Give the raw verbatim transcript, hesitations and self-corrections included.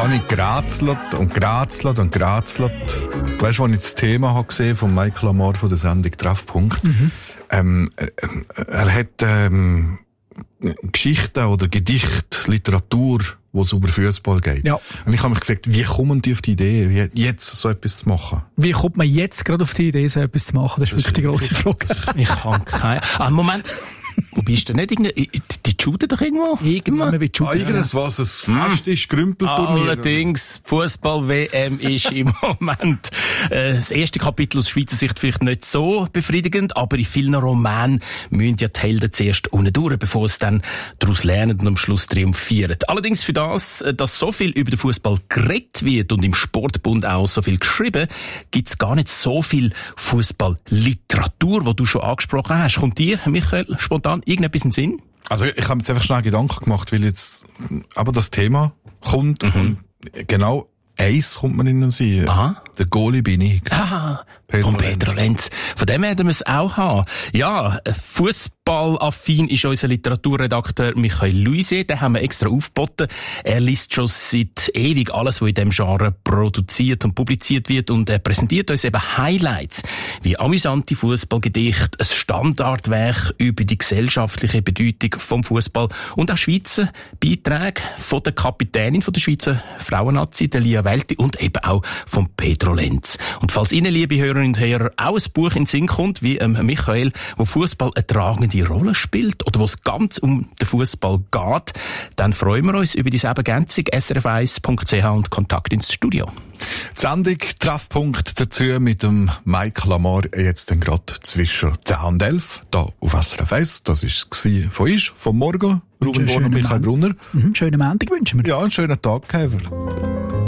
habe ich gerätselt und gerätselt und gerätselt. Weißt du, als ich das Thema habe gesehen von Michael Amar von der Sendung Treffpunkt, mhm. ähm, äh, er hat ähm, Geschichten oder Gedichte, Literatur, wo es über Fußball geht. Ja. Und ich habe mich gefragt, wie kommen die auf die Idee, jetzt so etwas zu machen? Wie kommt man jetzt gerade auf die Idee, so etwas zu machen? Das ist das wirklich die grosse Frage. Ich kann keine... Ah, Moment... Wo bist du denn nicht? Irgendwie, die shooten doch irgendwo? Irgendwann wird shooten. Ah, irgendwas, was es fast hm. ist, Grümpelturnier. Allerdings, Fußball-W M ist im Moment äh, das erste Kapitel aus Schweizer Sicht vielleicht nicht so befriedigend, aber in vielen Romanen müssen ja die Helden zuerst unten durch, bevor sie dann daraus lernen und am Schluss triumphieren. Allerdings für das, dass so viel über den Fußball geredet wird und im Sportbund auch so viel geschrieben, gibt es gar nicht so viel Fußball-Literatur, die du schon angesprochen hast. Kommt dir, Michael, spontan irgendetwas in den Sinn? Also ich habe mir jetzt einfach schnell Gedanken gemacht, weil jetzt aber das Thema kommt mhm. und genau eins kommt mir in den Sinn. Aha. Der Goalie bin ich. Ah, von Pedro Lenz. Von dem werden wir es auch haben. Ja, Fußballaffin ist unser Literaturredakteur Michael Luise. Den haben wir extra aufgeboten. Er liest schon seit ewig alles, was in diesem Genre produziert und publiziert wird. Und er präsentiert uns eben Highlights, wie amüsante Fußballgedichte, ein Standardwerk über die gesellschaftliche Bedeutung vom Fußball und auch Schweizer Beiträge von der Kapitänin von der Schweizer Frauennazi, der Lia Welti, und eben auch von Pedro Lenz. Und falls Ihnen, liebe Hörerinnen und Hörer, auch ein Buch in den Sinn kommt, wie ähm, Michael, wo Fußball eine tragende Rolle spielt oder wo es ganz um den Fußball geht, dann freuen wir uns über diese Ergänzung s r f eins punkt c h und Kontakt ins Studio. Die Sendung Treffpunkt dazu mit dem Michael Amar jetzt dann gerade zwischen zehn und elf, da auf S R F eins. Das war es von uns, vom Morgen. Ruben Bohn und Michael Brunner. Mhm. Schönen Montag wünschen wir. Ja, einen schönen Tag, Käfer.